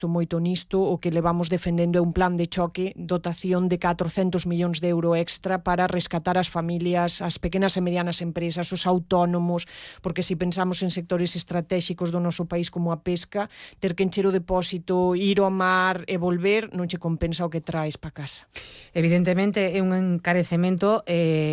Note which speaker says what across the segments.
Speaker 1: moito nisto. O que levamos defendendo é un plan de choque, dotación de 400 millóns de euro extra para rescatar as familias, as pequenas e medianas empresas, os autónomos, porque se pensamos en sectores estratégicos do noso país como a pesca, ter que encher o depósito, ir ao mar e volver, non che compensa o que traes para casa.
Speaker 2: Evidentemente é un encarecemento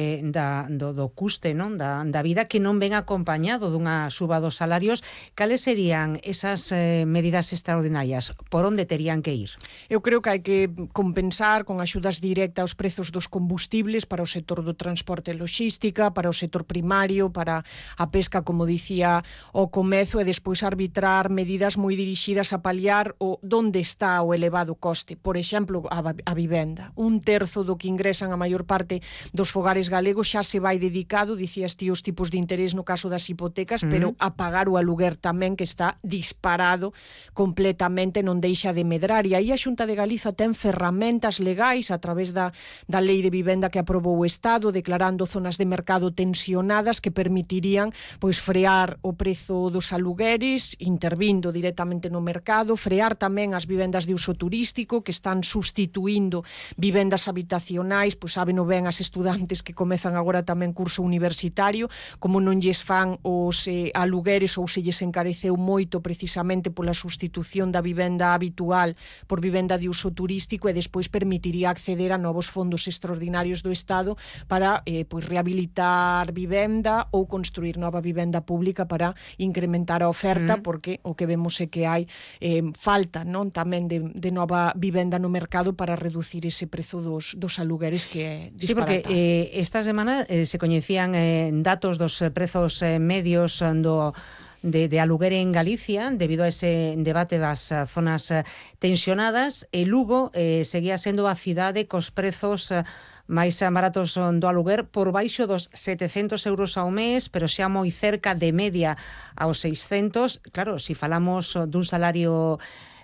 Speaker 2: do custe, non? Da vida, que non ven acompañado dunha suba dos salarios. Cales serían esas medidas extraordinarias? Por onde terían que ir?
Speaker 1: Eu creo que hai que compensar con axudas directas aos prezos dos combustibles para o sector do transporte e logística, para o sector primario, para a pesca, como dicía o comezo, e despois arbitrar medidas moi dirixidas a paliar onde está o elevado coste. Por exemplo, a vivenda. 1/3 do que ingresan a maior parte dos fogares galegos xa se vai dedicado, dicías ti, os tipos de interés no caso das hipotecas, pero a pagar o aluguer tamén, que está disparado completamente, non deixa de medrar. E aí a Xunta de Galiza ten ferramentas legais a través da Lei de Vivenda que aprobou o Estado, declarando zonas de mercado tensionadas que permitirían frear o prezo dos alugueres, intervindo directamente no mercado, frear tamén as vivendas de uso turístico que están sustituindo vivendas habitacionais. Saben ben as estudantes que comezan agora tamén curso universitario, como non lles fan os alugueres, ou se lles encareceu moito precisamente pola sustitución da vivenda habitual por vivenda de uso turístico, e despois permitiría acceder a novos fondos extraordinarios do Estado para rehabilitar vivenda ou construir nova vivenda pública para incrementar a oferta, porque o que vemos é que hai falta, non, tamén de nova vivenda no mercado para reducir ese prezo dos alugueres, que é disparatado.
Speaker 2: Sí, porque esta semana se coñecían datos dos prezos medios de aluguer en Galicia debido a ese debate das zonas tensionadas. E Lugo seguía sendo a cidade cos prezos máis baratos do aluguer, por baixo dos 700 euros ao mes, pero xa moi cerca de media aos 600. Claro, se falamos dun salario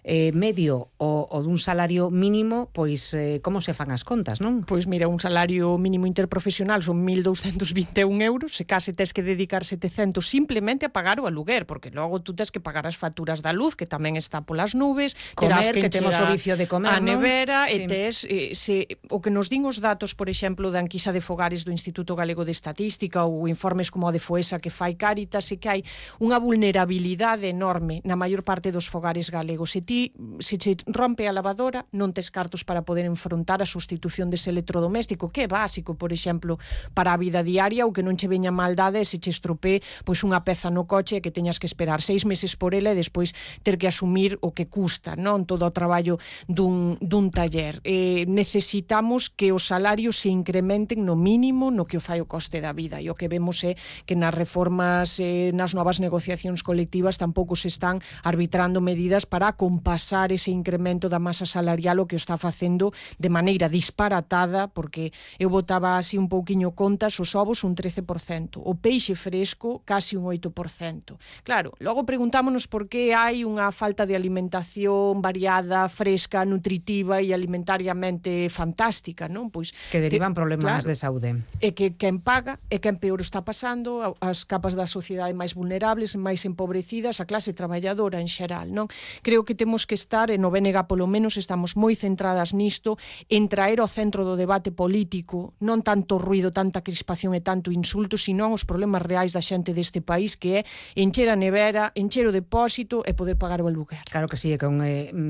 Speaker 2: medio ou dun salario mínimo, pois como se fan as contas, non?
Speaker 1: Pois mira, un salario mínimo interprofesional son 1.221 euros, se case tes que dedicar 700 simplemente a pagar o aluguer, porque logo tú tes que pagar as facturas da luz, que tamén está polas nubes,
Speaker 2: comer, que temos o vicio de comer,
Speaker 1: a nevera,
Speaker 2: sí.
Speaker 1: E tes o que nos din os datos, por exemplo, da enquisa de fogares do Instituto Galego de Estatística, ou informes como o de Foesa que fai Cáritas, e que hai unha vulnerabilidade enorme na maior parte dos fogares galegos. Se che rompe a lavadora, non tes cartos para poder enfrontar a sustitución dese electrodoméstico, que é básico, por exemplo, para a vida diaria, ou que non che veña maldade se che estropee unha peza no coche, que teñas que esperar 6 meses por ela e despois ter que asumir o que custa, non, todo o traballo dun taller. Necesitamos que os salarios se incrementen no mínimo no que o fai o coste da vida, e o que vemos é que nas reformas, nas novas negociacións colectivas tampouco se están arbitrando medidas para compasar ese incremento da masa salarial, o que o está facendo de maneira disparatada, porque eu botaba así un pouquiño contas, os ovos un 13%, o peixe fresco casi un 8%. Claro, logo preguntámonos por que hai unha falta de alimentación variada, fresca, nutritiva e alimentariamente fantástica, non? Pois
Speaker 2: que derivan problemas de saúde.
Speaker 1: E que quen paga e quen peor está pasando, as capas da sociedade máis vulnerables, máis empobrecidas, a clase traballadora en xeral, non? Creo que temos que estar, e no BNG polo menos estamos moi centradas nisto, en traer ao centro do debate político non tanto ruido, tanta crispación e tanto insulto, sino os problemas reais da xente deste país, que é encher a nevera, encher o depósito e poder pagar o aluguer.
Speaker 2: Claro que sí, con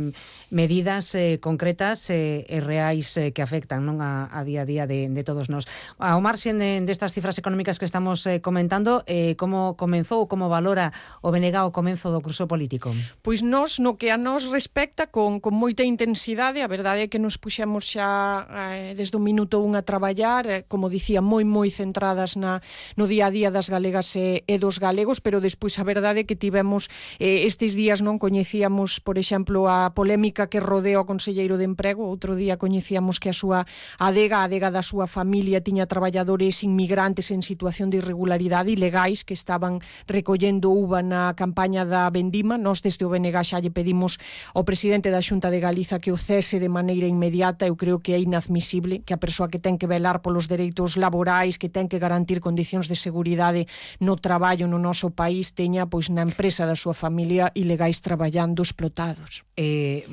Speaker 2: medidas concretas e reais que afectan, non, a día a día de todos nós. Ao marxen destas cifras económicas que estamos comentando, como comenzou, como valora o BNG o comenzo do curso político?
Speaker 1: Pois nós, no que a nos respecta, con moita intensidade. A verdade é que nos puxemos xa desde o minuto 1 a traballar, como dicía, moi centradas no día a día das galegas e dos galegos, pero despois a verdade é que tivemos estes días, non coñecíamos, por exemplo, a polémica que rodea o conselleiro de Emprego. Outro día coñecíamos que a súa adega da súa familia tiña traballadores inmigrantes en situación de irregularidade ilegais que estaban recollendo uva na campaña da vendima. Nós desde o BNG xa lle pedimos pedimos ao presidente da Xunta de Galiza que o cese de maneira inmediata. Eu creo que é inadmisible que a persoa que ten que velar polos dereitos laborais, que ten que garantir condicións de seguridade no traballo no noso país, teña pois na empresa da súa familia ilegais traballando explotados.